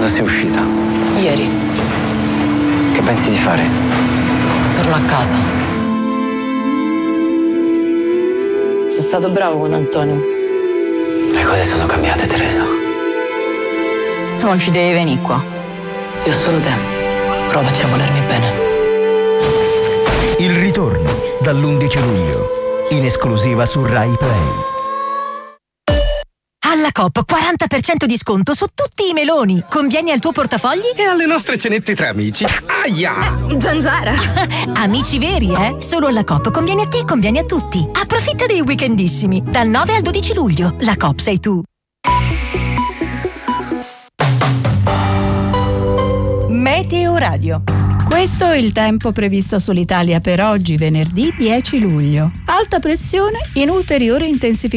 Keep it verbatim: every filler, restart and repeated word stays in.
Quando sei uscita? Ieri. Che pensi di fare? Torno a casa. Sei stato bravo con Antonio. Le cose sono cambiate, Teresa. Tu non ci devi venire qua. Io ho solo te. Provaci a volermi bene. Il ritorno dall'undici luglio, in esclusiva su Rai Play. Alla Coop quaranta per cento di sconto su tutti i meloni. Convieni al tuo portafogli? E alle nostre cenette tra amici. Aia! Eh, zanzara! Amici veri, eh? Solo alla Coop conviene a te, conviene a tutti. Approfitta dei weekendissimi. Dal nove al dodici luglio. La Coop sei tu. Meteo Radio. Questo è il tempo previsto sull'Italia per oggi, venerdì dieci luglio. Alta pressione in ulteriore intensificazione.